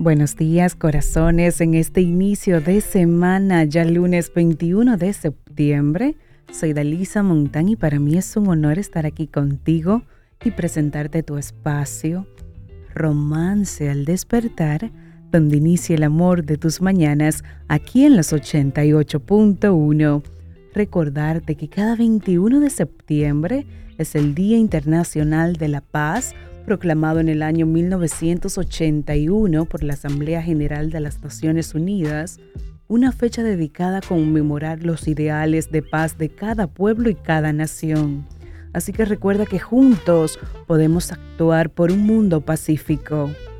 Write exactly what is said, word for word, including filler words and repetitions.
Buenos días, corazones, en este inicio de semana, ya lunes veintiuno de septiembre. Soy Dalisa Montán y para mí es un honor estar aquí contigo y presentarte tu espacio, Romance al Despertar, donde inicia el amor de tus mañanas, aquí en los ochenta y ocho punto uno. Recordarte que cada veintiuno de septiembre es el Día Internacional de la Paz, proclamado en el año mil novecientos ochenta y uno por la Asamblea General de las Naciones Unidas, una fecha dedicada a conmemorar los ideales de paz de cada pueblo y cada nación. Así que recuerda que juntos podemos actuar por un mundo pacífico.